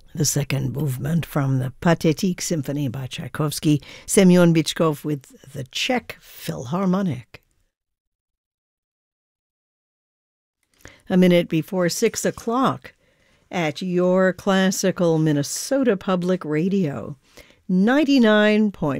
The second movement from the Pathétique Symphony by Tchaikovsky, Semyon Bychkov with the Czech Philharmonic. A minute before 6 o'clock at your classical Minnesota Public Radio, 99.9